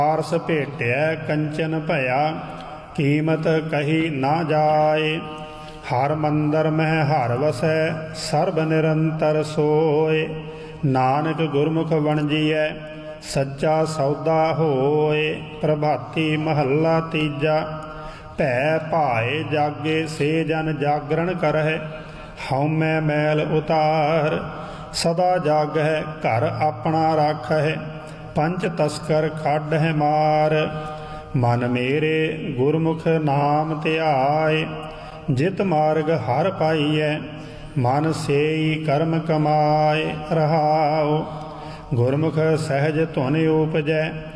ਪਾਰਸ ਭੇਟਿਆ ਕੰਚਨ ਭਇਆ, ਕੀਮਤ ਕਹੀ ਨਾ ਜਾਏ। ਹਰ ਮੰਦਰ ਮਹਿ ਹਰ ਵਸੈ, ਸਰਬ ਨਿਰੰਤਰ ਸੋਏ। ਨਾਨਕ ਗੁਰਮੁਖ ਵਣਜੀਐ, ਸੱਚਾ ਸੌਦਾ ਹੋਏ। ਪ੍ਰਭਾਤੀ ਮਹੱਲਾ ਤੀਜਾ। ਭੈ ਭਾਏ ਜਾਗੇ ਸੇ ਜਨ ਜਾਗਰਣ ਕਰਹਿ, ਹਉਮੈ ਮੈਲ ਉਤਾਰ। ਸਦਾ ਜਾਗਹਿ ਘਰ ਆਪਣਾ ਰਾਖਹਿ, ਪੰਚ ਤਸਕਰ ਕੱਢਹਿ ਮਾਰ। ਮਨ ਮੇਰੇ ਗੁਰਮੁਖ ਨਾਮ ਧਿਆਏ, ਜਿਤ ਮਾਰਗ ਹਰ ਪਾਈਐ। ਮਨ ਸੇਈ ਕਰਮ ਕਮਾਏ ਰਹਾਉ, ਗੁਰਮੁਖ ਸਹਿਜ ਧੁਨ ਉਪਜੈ।